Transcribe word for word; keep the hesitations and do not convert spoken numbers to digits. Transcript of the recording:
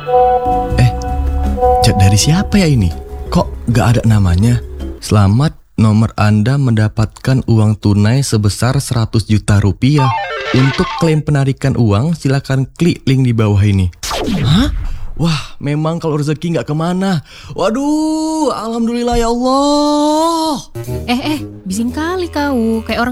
Eh, chat dari siapa ya ini? Kok gak ada namanya? Selamat, nomor Anda mendapatkan uang tunai sebesar seratus juta rupiah. Untuk klaim penarikan uang, silakan klik link di bawah ini. Hah? Wah, memang kalau rezeki gak kemana. Waduh, alhamdulillah ya Allah. Eh, eh, bising kali kau. Kayak orang